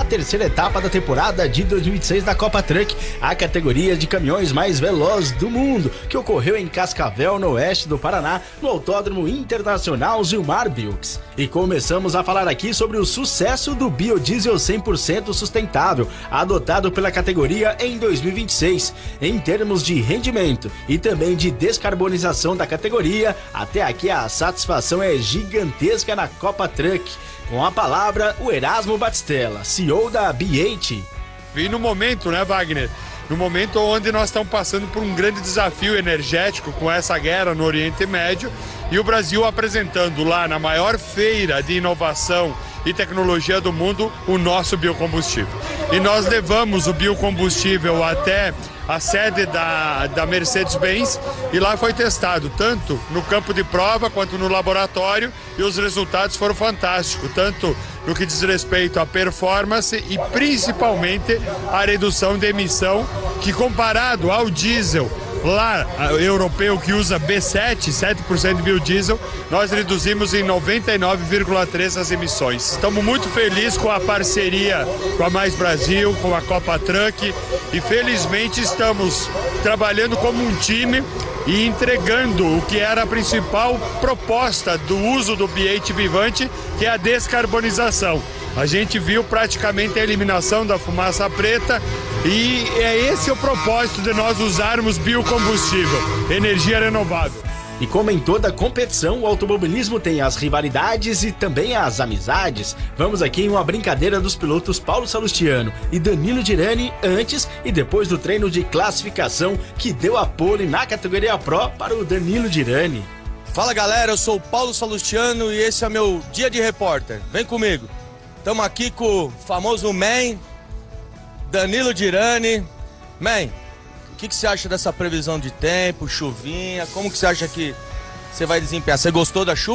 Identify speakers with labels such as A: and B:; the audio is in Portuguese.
A: terceira etapa da temporada de 2026 da Copa Truck, a categoria de caminhões mais veloz do mundo, que ocorreu em Cascavel, no oeste do Paraná, no Autódromo Internacional Gilmar Bilks. E começamos a falar aqui sobre o sucesso do biodiesel 100% sustentável, adotado pela categoria em 2026. Em termos de rendimento e também de descarbonização da categoria, até aqui a satisfação é gigantesca na Copa Truck. Com a palavra, o Erasmo Batistella, CEO da BH.
B: E no momento, né, Wagner? No momento onde nós estamos passando por um grande desafio energético com essa guerra no Oriente Médio e o Brasil apresentando lá na maior feira de inovação e tecnologia do mundo o nosso biocombustível. E nós levamos o biocombustível até a sede da Mercedes-Benz e lá foi testado tanto no campo de prova quanto no laboratório e os resultados foram fantásticos, tanto no que diz respeito à performance e principalmente à redução de emissão, que comparado ao diesel lá europeu que usa B7, 7% de biodiesel, nós reduzimos em 99,3% as emissões. Estamos muito felizes com a parceria com a Mais Brasil, com a Copa Truck e felizmente estamos trabalhando como um time e entregando o que era a principal proposta do uso do BH Vivante, que é a descarbonização. A gente viu praticamente a eliminação da fumaça preta e é esse o propósito de nós usarmos biocombustível, energia renovável.
A: E como em toda competição, o automobilismo tem as rivalidades e também as amizades. Vamos aqui em uma brincadeira dos pilotos Paulo Salustiano e Danilo Dirani antes e depois do treino de classificação que deu a pole na categoria Pro para o Danilo Dirani.
C: Fala galera, eu sou o Paulo Salustiano e esse é o meu Dia de Repórter. Vem comigo. Estamos aqui com o famoso Man, Danilo Dirani. Man, o que você acha dessa previsão de tempo, chuvinha? Como que você acha que você vai desempenhar? Você gostou da chuva?